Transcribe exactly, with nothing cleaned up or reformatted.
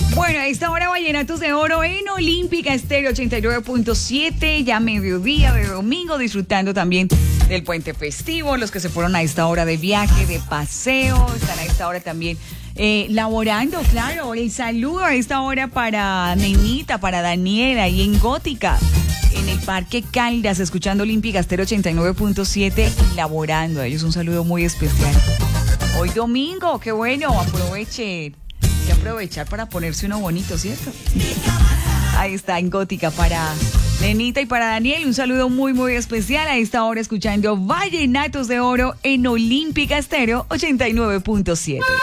Bueno, a esta hora Vallenatos de Oro en Olímpica Estéreo ochenta y nueve punto siete, ya mediodía de domingo, disfrutando también del puente festivo, los que se fueron a esta hora de viaje, de paseo, están a esta hora también eh, laborando, claro. El saludo a esta hora para Nenita, para Daniela, ahí en Gótica, en el Parque Caldas, escuchando Olímpica Estéreo ochenta y nueve punto siete y laborando. A ellos un saludo muy especial. Hoy domingo, qué bueno, aproveche. Hay que aprovechar para ponerse uno bonito, ¿cierto? Ahí está, en Gótica, para Nenita y para Daniel. Un saludo muy, muy especial a esta hora, escuchando Vallenatos de Oro en Olímpica Estéreo ochenta y nueve punto siete.